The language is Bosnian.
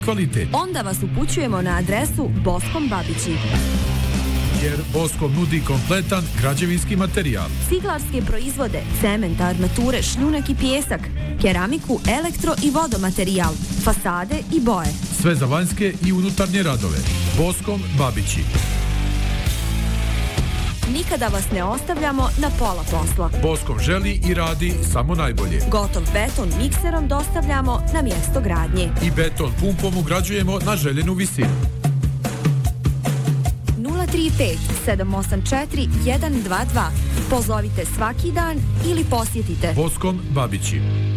kvalitet. Onda vas upućujemo na adresu Boskom Babići. Jer Boskom nudi kompletan građevinski materijal. Ciglarske proizvode, cement, armature, šljunak i pijesak, keramiku, elektro i vodomaterijal, fasade i boje. Sve za vanjske i unutarnje radove. Boskom Babići. Nikada vas ne ostavljamo na pola posla. Boskom želi i radi samo najbolje. Gotov beton mikserom dostavljamo na mjesto gradnje. I beton pumpom ugrađujemo na željenu visinu. 035 784 122. Pozovite svaki dan ili posjetite Boskom Babići.